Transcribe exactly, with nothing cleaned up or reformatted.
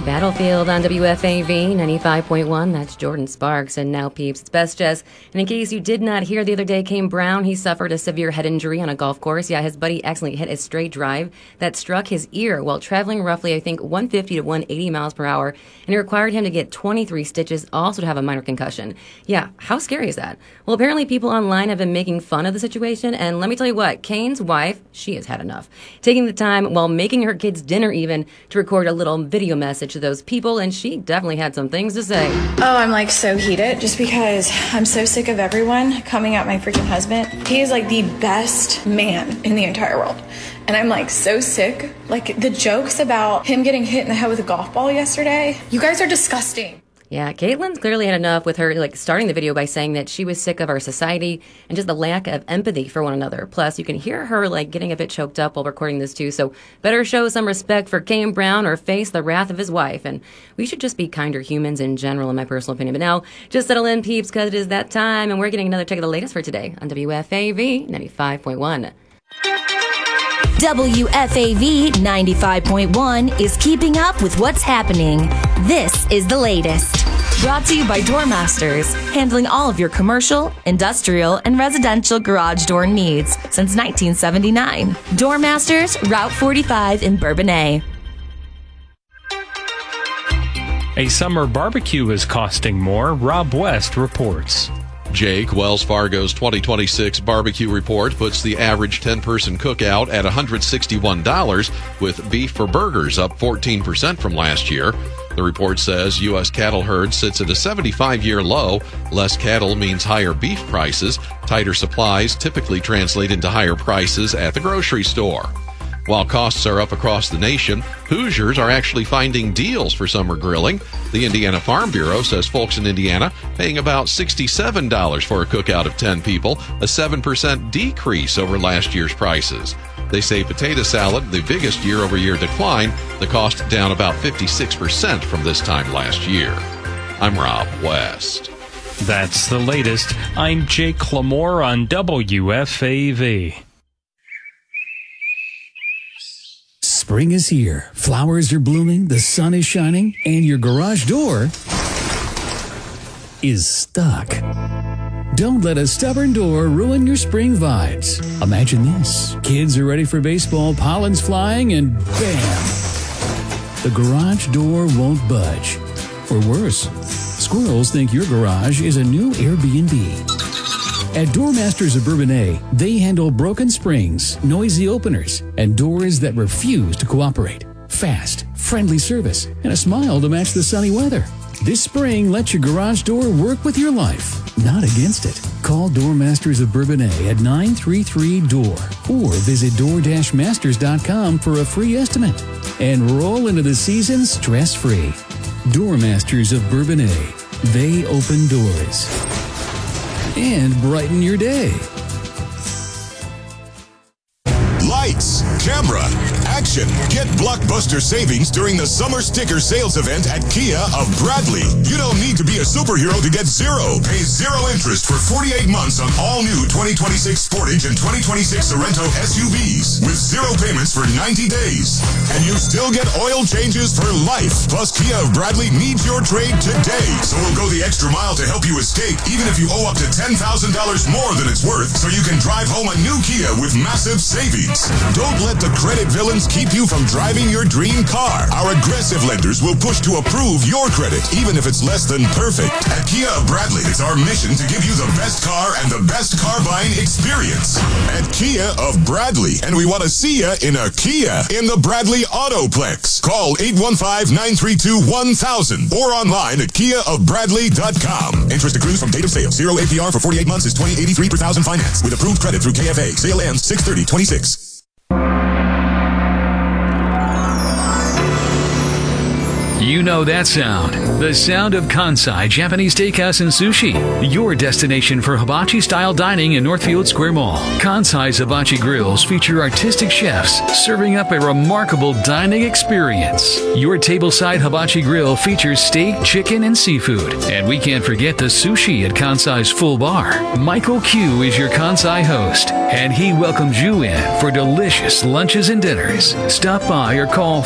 Battlefield on W F A V ninety-five point one. That's Jordan Sparks. And now, peeps, it's Best Jess. And in case you did not hear the other day, Kane Brown, he suffered a severe head injury on a golf course. Yeah, his buddy accidentally hit a straight drive that struck his ear while traveling roughly, I think, one fifty to one eighty miles per hour. And it required him to get twenty-three stitches, also to have a minor concussion. Yeah, how scary is that? Well, apparently people online have been making fun of the situation. And let me tell you what, Kane's wife, she has had enough. Taking the time while making her kids dinner even to record a little video message to those people, and she definitely had some things to say. Oh, I'm like so heated just because I'm so sick of everyone coming at my freaking husband. He is like the best man in the entire world. And I'm like so sick. Like the jokes about him getting hit in the head with a golf ball yesterday, you guys are disgusting. Yeah, Caitlin's clearly had enough with her, like, starting the video by saying that she was sick of our society and just the lack of empathy for one another. Plus, you can hear her, like, getting a bit choked up while recording this, too. So better show some respect for Kane Brown or face the wrath of his wife. And we should just be kinder humans in general, in my personal opinion. But now, just settle in, peeps, because it is that time, and we're getting another check of the latest for today on W F A V ninety-five point one. W F A V ninety-five point one is keeping up with what's happening. This is the latest. Brought to you by Doormasters, handling all of your commercial, industrial, and residential garage door needs since nineteen seventy-nine. Doormasters, Route forty-five in Bourbonnais. A summer barbecue is costing more, Rob West reports. Jake, Wells Fargo's twenty twenty-six barbecue report puts the average ten-person cookout at one hundred sixty-one dollars, with beef for burgers up fourteen percent from last year. The report says U S cattle herd sits at a seventy-five-year low. Less cattle means higher beef prices. Tighter supplies typically translate into higher prices at the grocery store. While costs are up across the nation, Hoosiers are actually finding deals for summer grilling. The Indiana Farm Bureau says folks in Indiana paying about sixty-seven dollars for a cookout of ten people, a seven percent decrease over last year's prices. They say potato salad, the biggest year-over-year decline, the cost down about fifty-six percent from this time last year. I'm Rob West. That's the latest. I'm Jake Lamore on W F A V. Spring is here, flowers are blooming, the sun is shining, and your garage door is stuck. Don't let a stubborn door ruin your spring vibes. Imagine this. Kids are ready for baseball, pollen's flying, and bam! The garage door won't budge. Or worse, squirrels think your garage is a new Airbnb. At Doormasters of Bourbonnais, they handle broken springs, noisy openers, and doors that refuse to cooperate. Fast, friendly service, and a smile to match the sunny weather. This spring, let your garage door work with your life, not against it. Call Doormasters of Bourbonnais at nine three three D O O R or visit door dash masters dot com for a free estimate. And roll into the season stress-free. Doormasters of Bourbonnais. They open doors and brighten your day. Lights, camera, action. Get blockbuster savings during the summer sticker sales event at Kia of Bradley. You don't need to be a superhero to get zero. Pay zero interest for forty-eight months on all new twenty twenty-six Sportage and twenty twenty-six Sorento S U Vs with zero payments for ninety days. And you still get oil changes for life. Plus, Kia of Bradley needs your trade today. So we'll go the extra mile to help you escape, even if you owe up to ten thousand dollars more than it's worth, so you can drive home a new Kia with massive savings. Don't let the credit villains keep you from driving your dream car. Our aggressive lenders will push to approve your credit, even if it's less than perfect. At Kia of Bradley, it's our mission to give you the best car and the best car buying experience. At Kia of Bradley, and we want to see you in a Kia in the Bradley Autoplex. Call eight one five, nine three two, one thousand or online at kia of bradley dot com. Interest accrues from date of sale. Zero A P R for forty-eight months is twenty eighty-three per thousand finance with approved credit through K F A. Sale ends six thirty twenty-six. You know that sound. The sound of Kansai Japanese Steakhouse and Sushi. Your destination for hibachi-style dining in Northfield Square Mall. Kansai's Hibachi Grills feature artistic chefs serving up a remarkable dining experience. Your tableside hibachi grill features steak, chicken, and seafood. And we can't forget the sushi at Kansai's Full Bar. Michael Q is your Kansai host, and he welcomes you in for delicious lunches and dinners. Stop by or call